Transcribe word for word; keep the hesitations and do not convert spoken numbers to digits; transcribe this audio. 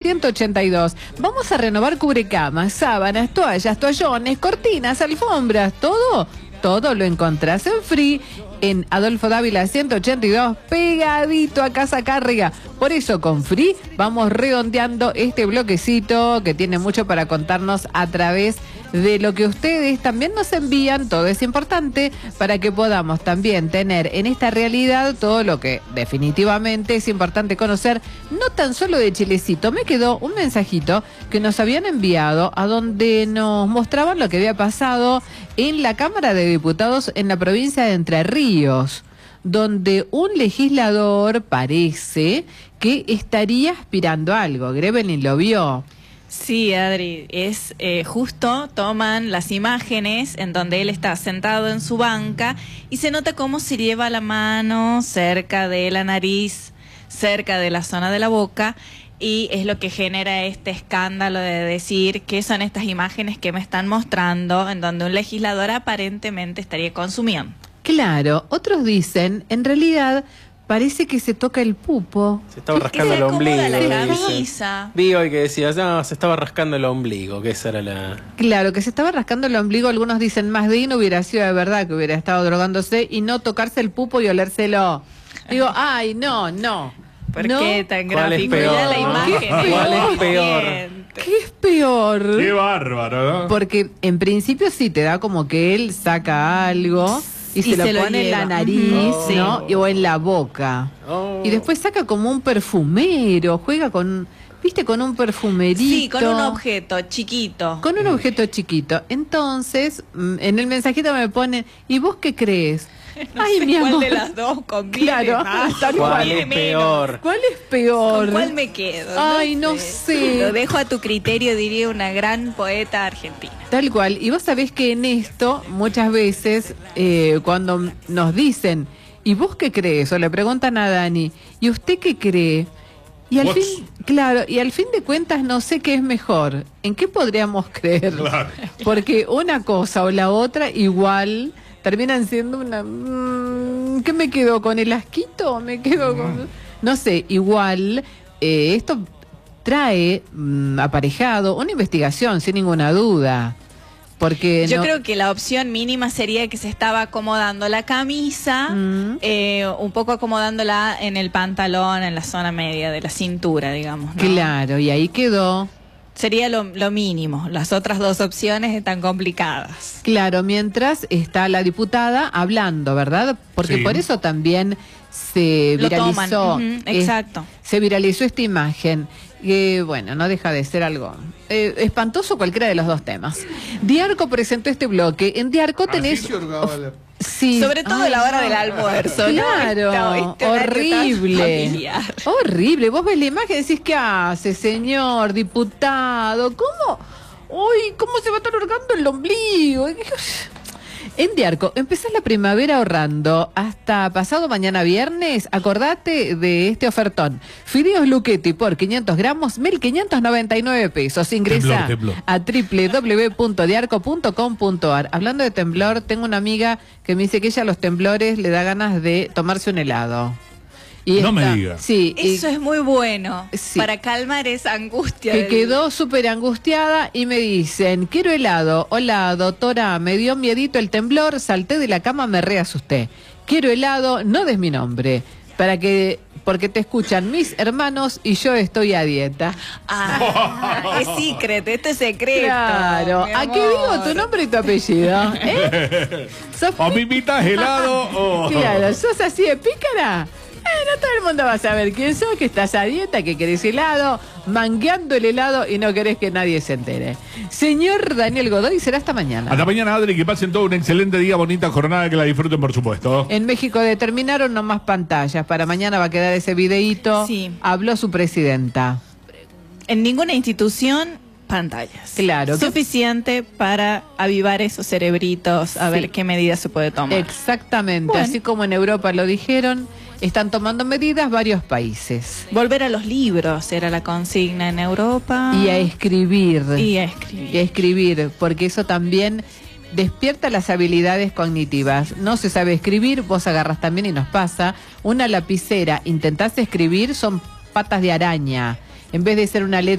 ciento ochenta y dos. Vamos a renovar cubrecamas, sábanas, toallas, toallones, cortinas, alfombras, todo, todo lo encontrás en Free, en Adolfo Dávila ciento ochenta y dos, pegadito a Casa Cárrega. Por eso con Free vamos redondeando este bloquecito que tiene mucho para contarnos a través de lo que ustedes también nos envían. Todo es importante para que podamos también tener en esta realidad todo lo que definitivamente es importante conocer, no tan solo de Chilecito. Me quedó un mensajito que nos habían enviado a donde nos mostraban lo que había pasado en la Cámara de Diputados en la provincia de Entre Ríos, donde un legislador parece que estaría aspirando a algo. Grevelin lo vio. Sí, Adri, es eh, justo, toman las imágenes en donde él está sentado en su banca y se nota cómo se lleva la mano cerca de la nariz, cerca de la zona de la boca, y es lo que genera este escándalo de decir que son estas imágenes que me están mostrando en donde un legislador aparentemente estaría consumiendo. Claro, otros dicen, en realidad parece que se toca el pupo. Se estaba rascando el ombligo. La camisa. Vi hoy que decías, no, se estaba rascando el ombligo, que esa era la... Claro, que se estaba rascando el ombligo. Algunos dicen más digno hubiera sido de verdad que hubiera estado drogándose y no tocarse el pupo y olérselo. Digo, ay, no, no. ¿Por ¿No? qué tan ¿Cuál es gráfico? peor, Ya la no? imagen. ¿Cuál es peor? ¿Qué es peor? Qué bárbaro, ¿no? Porque en principio sí te da como que él saca algo y, Y se, se lo lo pone en la lleva. nariz, Oh. ¿no? Y, o en la boca. Oh. Y después saca como un perfumero, juega con, ¿viste? Con un perfumerito. Sí, con un objeto chiquito. Con un objeto chiquito. Entonces, mm, en el mensajito me ponen, ¿y vos qué crees? No Ay, sé mi cuál amor. de las dos conviene Claro, más, tal ¿Cuál cual. es peor? ¿Cuál es peor? ¿Con cuál me quedo? Ay, no sé. Lo dejo a tu criterio, diría una gran poeta argentina. Tal cual. Y vos sabés que en esto, muchas veces, eh, cuando nos dicen, ¿y vos qué crees? O le preguntan a Dani, ¿y usted qué cree? Y al What? fin, claro, y al fin de cuentas no sé qué es mejor. ¿En qué podríamos creer? Claro. Porque una cosa o la otra igual terminan siendo una... Mmm, ¿qué me quedo con el asquito? Me quedo con... No sé, igual eh, esto trae mmm, aparejado una investigación sin ninguna duda. Porque Yo no... creo que la opción mínima sería que se estaba acomodando la camisa, Mm. eh, un poco acomodándola en el pantalón, en la zona media de la cintura, digamos, ¿no? Claro, y ahí quedó. Sería lo, lo mínimo. Las otras dos opciones están complicadas. Claro, mientras está la diputada hablando, ¿verdad? Porque Sí. por eso también se Lo viralizó. toman, ujú, eh, exacto. se viralizó esta imagen. Que bueno, no deja de ser algo eh, espantoso cualquiera de los dos temas. Diarco presentó este bloque. En Diarco tenés... Así se hurgaba la- Sí. Sobre todo Ay, a la hora no. del almuerzo, ¿no? Claro, Esto- este horario tan horrible. familiar. Horrible. Vos ves la imagen y decís, ¿qué hace, señor diputado? ¿Cómo? Uy, ¿cómo se va a estar hurgando el ombligo? En Diarco, empezás la primavera ahorrando hasta pasado mañana viernes. Acordate de este ofertón. Fideos Luchetti por quinientos gramos, mil quinientos noventa y nueve pesos. Ingresa Temblor, temblor. a doble u doble u doble u punto diarco punto com punto ar. Hablando de temblor, tengo una amiga que me dice que ella a los temblores le da ganas de tomarse un helado. Y No me esta- diga. Sí, y- Eso es muy bueno Sí. para calmar esa angustia. que del- quedó súper angustiada y me dicen, quiero helado. Hola, doctora, me dio miedito el temblor, salté de la cama, me reasusté. Quiero helado, no des mi nombre, para que, porque te escuchan mis hermanos y yo estoy a dieta. Ah, es secret, esto es secreto. Claro, mi aquí amor. digo tu nombre y tu apellido. ¿Eh? ¿Sos O me invitas helado o... Claro, ¿sos así de pícara? Eh, no todo el mundo va a saber quién sos, que estás a dieta, que querés helado, mangueando el helado y no querés que nadie se entere. Señor Daniel Godoy, será hasta mañana. Hasta mañana, Adri, que pasen todo un excelente día, bonita jornada, que la disfruten, por supuesto. En México determinaron no más pantallas. Para mañana va a quedar ese videíto. Sí. Habló su presidenta. En ninguna institución, pantallas. Claro. Suficiente para avivar esos cerebritos, a Sí. ver qué medidas se puede tomar. Exactamente. Bueno. Así como en Europa lo dijeron, están tomando medidas varios países. Volver a los libros era la consigna en Europa. Y a escribir. Y a escribir. Y a escribir, porque eso también despierta las habilidades cognitivas. No se sabe escribir, vos agarras también y nos pasa, una lapicera, intentás escribir, son patas de araña. En vez de ser una letra